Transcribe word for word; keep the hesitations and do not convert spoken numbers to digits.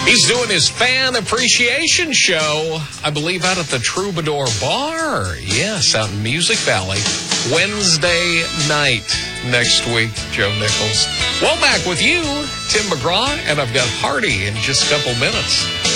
He's doing his fan appreciation show, I believe, out at the Troubadour Bar. Yes, out in Music Valley. Wednesday night next week, Joe Nichols. Well, back with you, Tim McGraw, and I've got Hardy in just a couple minutes.